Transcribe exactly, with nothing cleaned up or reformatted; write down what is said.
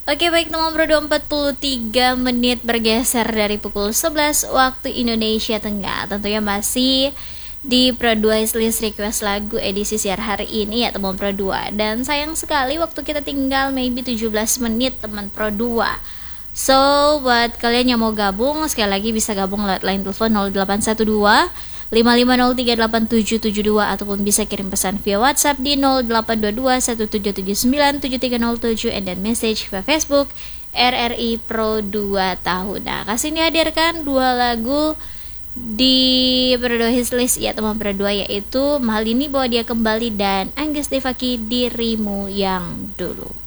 Oke baik, nomor Pro dua empat puluh tiga menit bergeser dari pukul sebelas waktu Indonesia Tengah. Tentunya masih di Pro dua List Request Lagu edisi siar hari ini ya teman Pro dua. Dan sayang sekali waktu kita tinggal maybe tujuh belas menit teman Pro dua. So buat kalian yang mau gabung, sekali lagi bisa gabung lewat line telepon nol delapan satu dua lima lima nol tiga delapan tujuh tujuh dua ataupun bisa kirim pesan via WhatsApp di nol delapan dua dua satu tujuh tujuh sembilan tujuh tiga nol tujuh and then message via Facebook R R I Pro dua tahun. Nah, kasih ini hadirkan dua lagu di Pro dua Hits List ya teman Pro dua, yaitu Mahal Ini Bawa Dia Kembali dan Angges Devaki Dirimu Yang Dulu.